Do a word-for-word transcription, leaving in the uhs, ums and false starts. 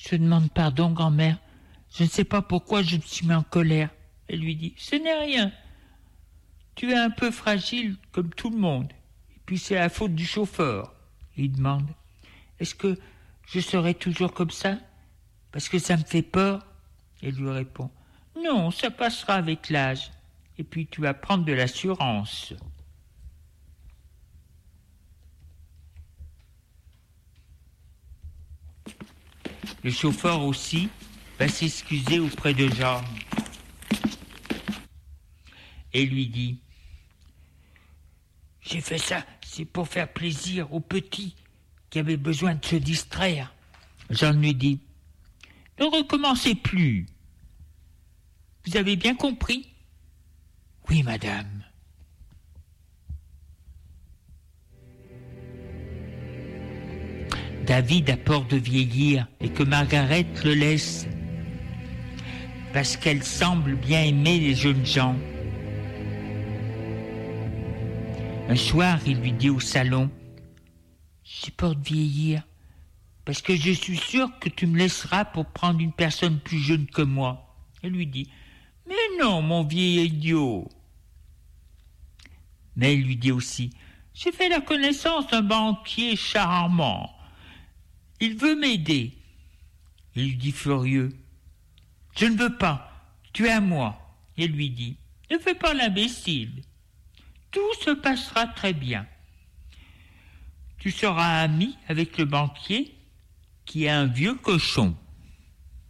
Je demande pardon, grand-mère. Je ne sais pas pourquoi je me suis mis en colère. Elle lui dit, ce n'est rien. Tu es un peu fragile comme tout le monde. Et puis c'est la faute du chauffeur. Il demande, est-ce que je serai toujours comme ça? Parce que ça me fait peur? Elle lui répond, non, ça passera avec l'âge. Et puis tu vas prendre de l'assurance. Le chauffeur aussi va s'excuser auprès de Jean et lui dit, j'ai fait ça, c'est pour faire plaisir aux petits qui avaient besoin de se distraire. Jean lui dit, ne recommencez plus. Vous avez bien compris? Oui, madame. David a peur de vieillir et que Margaret le laisse parce qu'elle semble bien aimer les jeunes gens. Un soir, il lui dit au salon, j'ai peur de vieillir parce que je suis sûr que tu me laisseras pour prendre une personne plus jeune que moi. Elle lui dit, mais non, mon vieil idiot. Mais il lui dit aussi, j'ai fait la connaissance d'un banquier charmant. Il veut m'aider. Il lui dit furieux, je ne veux pas, tu es à moi. Il lui dit, ne fais pas l'imbécile. Tout se passera très bien. Tu seras ami avec le banquier qui est un vieux cochon.